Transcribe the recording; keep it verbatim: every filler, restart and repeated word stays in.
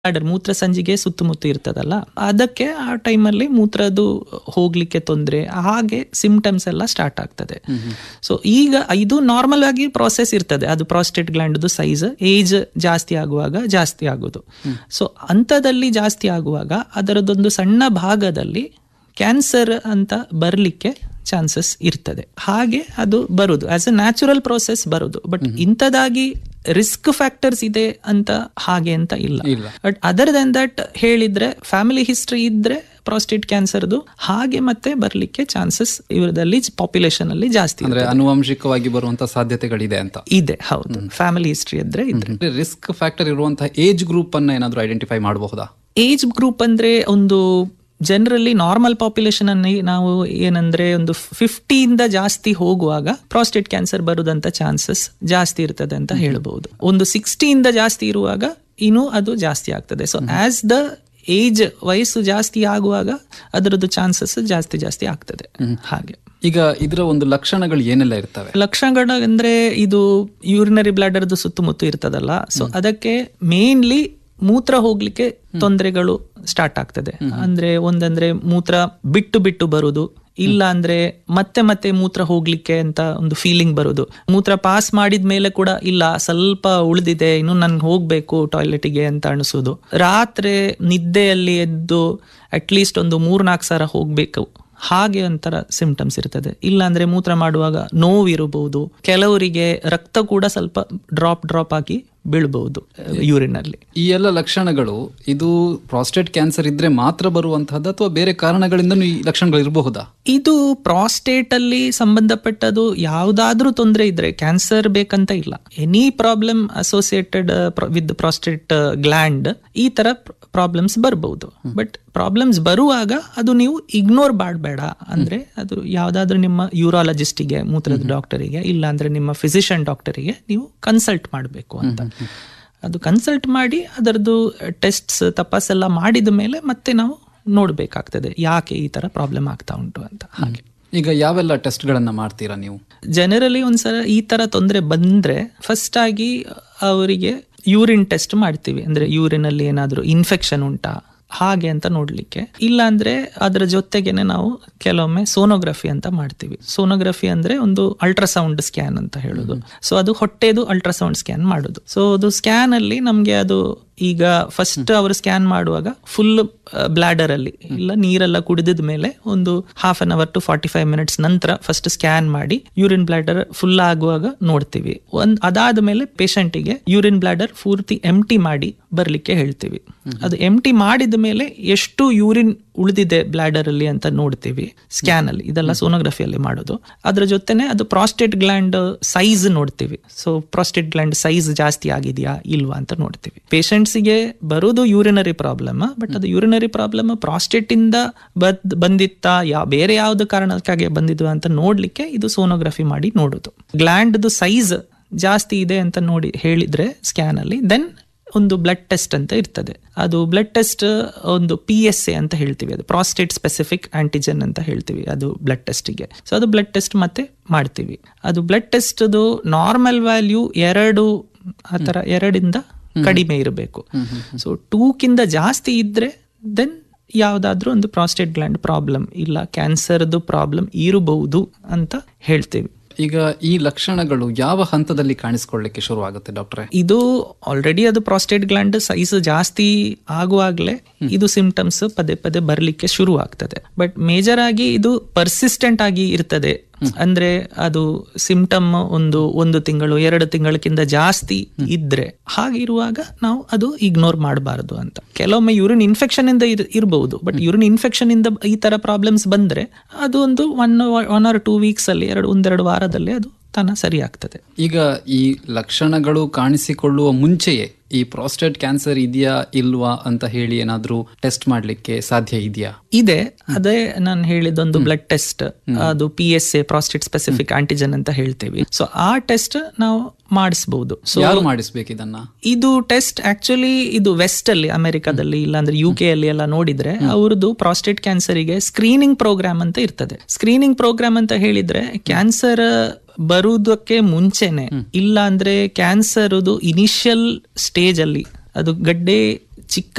Bladder ಮೂತ್ರ ಸಂಜಿಗೆ ಸುತ್ತಮುತ್ತ ಇರ್ತದಲ್ಲ, ಅದಕ್ಕೆ ಆ ಟೈಮಲ್ಲಿ ಮೂತ್ರದ್ದು ಹೋಗ್ಲಿಕ್ಕೆ ತೊಂದರೆ, ಹಾಗೆ ಸಿಂಪ್ಟಮ್ಸ್ ಎಲ್ಲ ಸ್ಟಾರ್ಟ್ ಆಗ್ತದೆ. ಸೊ ಈಗ ಇದು ನಾರ್ಮಲ್ ಆಗಿ ಪ್ರಾಸೆಸ್ ಇರ್ತದೆ, ಅದು ಪ್ರಾಸ್ಟೇಟ್ ಗ್ಲ್ಯಾಂಡ್ ಸೈಜ್ ಏಜ್ ಜಾಸ್ತಿ ಆಗುವಾಗ ಜಾಸ್ತಿ ಆಗೋದು. ಸೊ ಅಂಥದ್ದಲ್ಲಿ ಜಾಸ್ತಿ ಆಗುವಾಗ ಅದರದೊಂದು ಸಣ್ಣ ಭಾಗದಲ್ಲಿ ಕ್ಯಾನ್ಸರ್ ಅಂತ ಬರಲಿಕ್ಕೆ ಚಾನ್ಸಸ್ ಇರ್ತದೆ. ಹಾಗೆ ಅದು ಬರುದು ಆಸ್ ಎ ನ್ಯಾಚುರಲ್ ಪ್ರೋಸೆಸ್ ಬರುದು. ಬಟ್ ಇಂಥದಾಗಿ ರಿಸ್ಕ್ ಫ್ಯಾಕ್ಟರ್ಸ್ ಇದೆ ಅಂತ ಹಾಗೆ ಅಂತ ಇಲ್ಲ. ಬಟ್ ಅದರ್ ದೆನ್ ದಟ್ ಹೇಳಿದ್ರೆ ಫ್ಯಾಮಿಲಿ ಹಿಸ್ಟ್ರಿ ಇದ್ರೆ ಪ್ರಾಸ್ಟೇಟ್ ಕ್ಯಾನ್ಸರ್ದು ಹಾಗೆ ಮತ್ತೆ ಬರ್ಲಿಕ್ಕೆ ಚಾನ್ಸಸ್ ಇವರದಲ್ಲಿ ಪಾಪ್ಯುಲೇಷನ್ ಅಲ್ಲಿ ಜಾಸ್ತಿ, ಅಂದ್ರೆ ಆನುವಂಶಿಕವಾಗಿ ಬರುವಂತಹ ಸಾಧ್ಯತೆಗಳಿದೆ ಅಂತ ಇದೆ. ಹೌದು, ಫ್ಯಾಮಿಲಿ ಹಿಸ್ಟ್ರಿ ಇದ್ರೆ ಇದ್ರೆ. ರಿಸ್ಕ್ ಫ್ಯಾಕ್ಟರ್ ಇರುವಂತಹ ಏಜ್ ಗ್ರೂಪ್ ಅನ್ನ ಏನಾದ್ರು ಐಡೆಂಟಿಫೈ ಮಾಡಬಹುದಾ? ಏಜ್ ಗ್ರೂಪ್ ಅಂದ್ರೆ ಒಂದು ಜನರಲಿ ನಾರ್ಮಲ್ ಪಾಪ್ಯುಲೇಷನ್ ಅನ್ನು ನಾವು ಏನಂದ್ರೆ ಒಂದು ಫಿಫ್ಟಿಯಿಂದ ಜಾಸ್ತಿ ಹೋಗುವಾಗ ಪ್ರಾಸ್ಟೇಟ್ ಕ್ಯಾನ್ಸರ್ ಬರುದಂತ ಚಾನ್ಸಸ್ ಜಾಸ್ತಿ ಇರ್ತದೆ ಅಂತ ಹೇಳಬಹುದು. ಒಂದು ಸಿಕ್ಸ್ಟಿಯಿಂದ ಜಾಸ್ತಿ ಇರುವಾಗ ಇನ್ನೂ ಅದು ಜಾಸ್ತಿ ಆಗ್ತದೆ. ಸೊ ಆಸ್ ದ ಏಜ್ ವಯಸ್ಸು ಜಾಸ್ತಿ ಆಗುವಾಗ ಅದರದ್ದು ಚಾನ್ಸಸ್ ಜಾಸ್ತಿ ಜಾಸ್ತಿ ಆಗ್ತದೆ. ಹಾಗೆ ಈಗ ಇದರ ಒಂದು ಲಕ್ಷಣಗಳು ಏನೆಲ್ಲ ಇರ್ತವೆ? ಲಕ್ಷಣಗಳು ಅಂದ್ರೆ ಇದು ಯೂರಿನರಿ ಬ್ಲಾಡರ್ದು ಸುತ್ತಮುತ್ತ ಇರ್ತದಲ್ಲ, ಸೊ ಅದಕ್ಕೆ ಮೇನ್ಲಿ ಮೂತ್ರ ಹೋಗ್ಲಿಕ್ಕೆ ತೊಂದರೆಗಳು ಸ್ಟಾರ್ಟ್ ಆಗ್ತದೆ. ಅಂದ್ರೆ ಒಂದಂದ್ರೆ ಮೂತ್ರ ಬಿಟ್ಟು ಬಿಟ್ಟು ಬರುದು, ಇಲ್ಲ ಅಂದ್ರೆ ಮತ್ತೆ ಮತ್ತೆ ಮೂತ್ರ ಹೋಗ್ಲಿಕ್ಕೆ ಅಂತ ಒಂದು ಫೀಲಿಂಗ್ ಬರುದು. ಮೂತ್ರ ಪಾಸ್ ಮಾಡಿದ ಮೇಲೆ ಕೂಡ ಇಲ್ಲ ಸ್ವಲ್ಪ ಉಳಿದಿದೆ, ಇನ್ನು ನನ್ಗೆ ಹೋಗ್ಬೇಕು ಟಾಯ್ಲೆಟ್ಗೆ ಅಂತ ಅನಿಸೋದು. ರಾತ್ರಿ ನಿದ್ದೆಯಲ್ಲಿ ಎದ್ದು ಅಟ್ಲೀಸ್ಟ್ ಒಂದು ಮೂರ್ ನಾಲ್ಕು ಸಲ ಹೋಗ್ಬೇಕು, ಹಾಗೆ ಒಂಥರ ಸಿಂಪ್ಟಮ್ಸ್ ಇರ್ತದೆ. ಇಲ್ಲ ಅಂದ್ರೆ ಮೂತ್ರ ಮಾಡುವಾಗ ನೋವು ಇರಬಹುದು. ಕೆಲವರಿಗೆ ರಕ್ತ ಕೂಡ ಸ್ವಲ್ಪ ಡ್ರಾಪ್ ಡ್ರಾಪ್ ಆಗಿ ಬೀಳ್ಬಹುದು ಯೂರಿನ್ ಅಲ್ಲಿ. ಈ ಎಲ್ಲ ಲಕ್ಷಣಗಳು ಇದು ಪ್ರಾಸ್ಟೇಟ್ ಕ್ಯಾನ್ಸರ್ ಇದ್ರೆ ಮಾತ್ರ ಬರುವಂತಹದ್ದು ಅಥವಾ ಬೇರೆ ಕಾರಣಗಳಿಂದ ಈ ಲಕ್ಷಣಗಳು ಇರಬಹುದಾ? ಇದು ಪ್ರಾಸ್ಟೇಟ್ ಅಲ್ಲಿ ಸಂಬಂಧಪಟ್ಟದು. ಯಾವ್ದಾದ್ರೂ ತೊಂದರೆ ಇದ್ರೆ ಕ್ಯಾನ್ಸರ್ ಬೇಕಂತ ಇಲ್ಲ. Any problem associated with prostate gland ಈ ತರ ಪ್ರಾಬ್ಲಮ್ಸ್ ಬರಬಹುದು. ಬಟ್ ಪ್ರಾಬ್ಲಮ್ಸ್ ಬರುವಾಗ ಅದು ನೀವು ಇಗ್ನೋರ್ ಮಾಡಬೇಡ. ಅಂದ್ರೆ ಅದು ಯಾವ್ದಾದ್ರು ನಿಮ್ಮ ಯೂರಾಲಜಿಸ್ಟಿಗೆ, ಮೂತ್ರದ ಡಾಕ್ಟರಿಗೆ, ಇಲ್ಲ ಅಂದ್ರೆ ನಿಮ್ಮ ಫಿಸಿಷಿಯನ್ ಡಾಕ್ಟರಿಗೆ ನೀವು ಕನ್ಸಲ್ಟ್ ಮಾಡಬೇಕು ಅಂತ. ಅದು ಕನ್ಸಲ್ಟ್ ಮಾಡಿ ಅದರದ್ದು ಟೆಸ್ಟ್ಸ್ ತಪಾಸೆಲ್ಲ ಮಾಡಿದ ಮೇಲೆ ಮತ್ತೆ ನಾವು ನೋಡ್ಬೇಕಾಗ್ತದೆ ಯಾಕೆ ಈ ತರ ಪ್ರಾಬ್ಲಮ್ ಆಗ್ತಾ ಉಂಟು ಅಂತ. ಹಾಗೆ ಈಗ ಯಾವೆಲ್ಲ ಟೆಸ್ಟ್ ಗಳನ್ನ ಮಾಡ್ತೀರಾ ನೀವು? ಜನರಲಿ ಒಂದ್ಸಲ ಈ ತರ ತೊಂದರೆ ಬಂದ್ರೆ ಫಸ್ಟ್ ಆಗಿ ಅವರಿಗೆ ಯೂರಿನ್ ಟೆಸ್ಟ್ ಮಾಡ್ತೀವಿ. ಅಂದ್ರೆ ಯೂರಿನ್ ಅಲ್ಲಿ ಏನಾದ್ರು ಇನ್ಫೆಕ್ಷನ್ ಉಂಟಾ ಹಾಗೆ ಅಂತ ನೋಡ್ಲಿಕ್ಕೆ. ಇಲ್ಲ ಅಂದ್ರೆ ಅದರ ಜೊತೆಗೇನೆ ನಾವು ಕೆಲವೊಮ್ಮೆ ಸೋನೋಗ್ರಫಿ ಅಂತ ಮಾಡ್ತೀವಿ. ಸೋನೋಗ್ರಫಿ ಅಂದ್ರೆ ಒಂದು ಅಲ್ಟ್ರಾಸೌಂಡ್ ಸ್ಕ್ಯಾನ್ ಅಂತ ಹೇಳುದು. ಸೊ ಅದು ಹೊಟ್ಟೆದು ಅಲ್ಟ್ರಾಸೌಂಡ್ ಸ್ಕ್ಯಾನ್ ಮಾಡುದು. ಸೊ ಅದು ಸ್ಕ್ಯಾನ್ ಅಲ್ಲಿ ನಮ್ಗೆ ಅದು ಈಗ ಫಸ್ಟ್ ಅವರು ಸ್ಕ್ಯಾನ್ ಮಾಡುವಾಗ ಫುಲ್ ಬ್ಲಾಡರ್ ಅಲ್ಲಿ ಇಲ್ಲ ನೀರೆಲ್ಲ ಕುಡಿದ ಮೇಲೆ ಒಂದು half an hour to forty five minutes ನಂತರ ಫಸ್ಟ್ ಸ್ಕ್ಯಾನ್ ಮಾಡಿ ಯೂರಿನ್ ಬ್ಲಾಡರ್ ಫುಲ್ ಆಗುವಾಗ ನೋಡ್ತೀವಿ. ಒಂದ್ ಅದಾದ ಮೇಲೆ ಪೇಷಂಟಿಗೆ ಯೂರಿನ್ ಬ್ಲಾಡರ್ ಪೂರ್ತಿ ಎಂಟಿ ಮಾಡಿ ಬರ್ಲಿಕ್ಕೆ ಹೇಳ್ತೀವಿ. ಅದು ಎಂಟಿ ಮಾಡಿದ ಮೇಲೆ ಎಷ್ಟು ಯೂರಿನ್ ಉಳಿದಿದೆ ಬ್ಲಾಡರ್ ಅಲ್ಲಿ ಅಂತ ನೋಡ್ತೀವಿ ಸ್ಕ್ಯಾನ್ ಅಲ್ಲಿ. ಇದೆಲ್ಲ ಸೋನೋಗ್ರಫಿಯಲ್ಲಿ ಮಾಡೋದು. ಅದ್ರ ಜೊತೆನೆ ಅದು ಪ್ರಾಸ್ಟೇಟ್ ಗ್ಲ್ಯಾಂಡ್ ಸೈಜ್ ನೋಡ್ತೀವಿ. ಸೊ ಪ್ರಾಸ್ಟೇಟ್ ಗ್ಲ್ಯಾಂಡ್ ಸೈಜ್ ಜಾಸ್ತಿ ಆಗಿದೆಯಾ ಇಲ್ವಾ ಅಂತ ನೋಡ್ತೀವಿ. ಪೇಷಂಟ್ಸ್ ಗೆ ಬರೋದು ಯೂರಿನರಿ ಪ್ರಾಬ್ಲಮ್, ಬಟ್ ಅದು ಯೂರಿನರಿ ಪ್ರಾಬ್ಲಮ್ ಪ್ರಾಸ್ಟೇಟ್ ಇಂದ ಬದ್ ಬಂದಿತ್ತಾ ಯಾ ಬೇರೆ ಯಾವ್ದು ಕಾರಣಕ್ಕಾಗಿ ಬಂದಿದ್ವಾ ಅಂತ ನೋಡ್ಲಿಕ್ಕೆ ಇದು ಸೋನೋಗ್ರಫಿ ಮಾಡಿ ನೋಡುದು. ಗ್ಲ್ಯಾಂಡ್ ಸೈಜ್ ಜಾಸ್ತಿ ಇದೆ ಅಂತ ನೋಡಿ ಹೇಳಿದ್ರೆ ಸ್ಕ್ಯಾನ್ ಅಲ್ಲಿ ದೆನ್ ಒಂದು ಬ್ಲಡ್ ಟೆಸ್ಟ್ ಅಂತ ಇರ್ತದೆ. ಅದು ಬ್ಲಡ್ ಟೆಸ್ಟ್ ಒಂದು ಪಿ ಎಸ್ ಎ ಅಂತ ಹೇಳ್ತೀವಿ, ಅದು ಪ್ರಾಸ್ಟೇಟ್ ಸ್ಪೆಸಿಫಿಕ್ ಆಂಟಿಜೆನ್ ಅಂತ ಹೇಳ್ತೀವಿ ಅದು ಬ್ಲಡ್ ಟೆಸ್ಟಿಗೆ. ಸೊ ಅದು ಬ್ಲಡ್ ಟೆಸ್ಟ್ ಮತ್ತೆ ಮಾಡ್ತೀವಿ. ಅದು ಬ್ಲಡ್ ಟೆಸ್ಟ್ ನಾರ್ಮಲ್ ವ್ಯಾಲ್ಯೂ ಎರಡು ಆ ತರ ಎರಡಿಂದ ಕಡಿಮೆ ಇರಬೇಕು. ಸೊ ಟೂಕಿಂದ ಜಾಸ್ತಿ ಇದ್ರೆ ದೆನ್ ಯಾವ್ದಾದ್ರು ಒಂದು ಪ್ರಾಸ್ಟೇಟ್ ಗ್ಲ್ಯಾಂಡ್ ಪ್ರಾಬ್ಲಮ್ ಇಲ್ಲ ಕ್ಯಾನ್ಸರ್ದು ಪ್ರಾಬ್ಲಮ್ ಇರಬಹುದು ಅಂತ ಹೇಳ್ತೀವಿ. ಈಗ ಈ ಲಕ್ಷಣಗಳು ಯಾವ ಹಂತದಲ್ಲಿ ಕಾಣಿಸ್ಕೊಳ್ಳಿಕ್ಕೆ ಶುರು ಆಗುತ್ತೆ ಡಾಕ್ಟ್ರೆ? ಇದು ಆಲ್ರೆಡಿ ಅದು ಪ್ರಾಸ್ಟೇಟ್ ಗ್ಲ್ಯಾಂಡ್ ಸೈಜ್ ಜಾಸ್ತಿ ಆಗುವಾಗ್ಲೇ ಇದು ಸಿಂಪ್ಟಮ್ಸ್ ಪದೇ ಪದೇ ಬರ್ಲಿಕ್ಕೆ ಶುರು ಆಗ್ತದೆ. ಬಟ್ ಮೇಜರ್ ಆಗಿ ಇದು ಪರ್ಸಿಸ್ಟೆಂಟ್ ಆಗಿ ಇರ್ತದೆ. ಅಂದ್ರೆ ಅದು ಸಿಂಪ್ಟಮ್ ಒಂದು ಒಂದು ತಿಂಗಳು ಎರಡು ತಿಂಗಳಕ್ಕಿಂತ ಜಾಸ್ತಿ ಇದ್ರೆ ಹಾಗಿರುವಾಗ ನಾವು ಅದು ಇಗ್ನೋರ್ ಮಾಡಬಾರದು ಅಂತ. ಕೆಲವೊಮ್ಮೆ ಯೂರಿನ್ ಇನ್ಫೆಕ್ಷನ್ ಇಂದ ಇರಬಹುದು. ಬಟ್ ಯೂರಿನ್ ಇನ್ಫೆಕ್ಷನ್ ಇಂದ ಈ ತರ ಪ್ರಾಬ್ಲಮ್ಸ್ ಬಂದ್ರೆ ಅದು ಒಂದು one one R two weeks ಅಲ್ಲಿ ಎರಡು ಒಂದೆರಡು ವಾರದಲ್ಲಿ ಅದು ತಾನ ಸರಿ ಆಗ್ತದೆ. ಈಗ ಈ ಲಕ್ಷಣಗಳು ಕಾಣಿಸಿಕೊಳ್ಳುವ ಮುಂಚೆಯೇ ಈ ಪ್ರಾಸ್ಟೇಟ್ ಕ್ಯಾನ್ಸರ್ ಇದೆಯಾ ಇಲ್ವಾ ಅಂತ ಹೇಳಿ ಏನಾದ್ರೂ ಟೆಸ್ಟ್ ಮಾಡ್ಲಿಕ್ಕೆ ಸಾಧ್ಯ ಇದೆಯಾ? ಇದೆ. ಅದೇ ನಾನು ಹೇಳಿದೊಂದು ಬ್ಲಡ್ ಟೆಸ್ಟ್, ಅದು P S A prostate specific antigen ಅಂತ ಹೇಳ್ತೇವೆ. ಸೊ ಆ ಟೆಸ್ಟ್ ನಾವು ಮಾಡಿಸಬಹುದು. ಸೊ ಯಾರು ಮಾಡಿಸ್ಬೇಕು ಇದನ್ನ? ಇದು ಟೆಸ್ಟ್ ಆಕ್ಚುಲಿ ಇದು ವೆಸ್ಟ್ ಅಲ್ಲಿ ಅಮೆರಿಕಾದಲ್ಲಿ ಇಲ್ಲಾಂದ್ರೆ ಯು ಕೆ ಅಲ್ಲಿ ಎಲ್ಲ ನೋಡಿದ್ರೆ ಅವ್ರದ್ದು ಪ್ರಾಸ್ಟೇಟ್ ಕ್ಯಾನ್ಸರಿಗೆ ಸ್ಕ್ರೀನಿಂಗ್ ಪ್ರೋಗ್ರಾಮ್ ಅಂತ ಇರ್ತದೆ. ಸ್ಕ್ರೀನಿಂಗ್ ಪ್ರೋಗ್ರಾಮ್ ಅಂತ ಹೇಳಿದ್ರೆ ಕ್ಯಾನ್ಸರ್ ಬರುವುದಕ್ಕೆ ಮುಂಚೆನೆ ಇಲ್ಲ ಅಂದ್ರೆ ಕ್ಯಾನ್ಸರ್ ಇನಿಷಿಯಲ್ ಸ್ಟೇಜ್ ಅಲ್ಲಿ ಅದು ಗಡ್ಡೆ ಚಿಕ್ಕ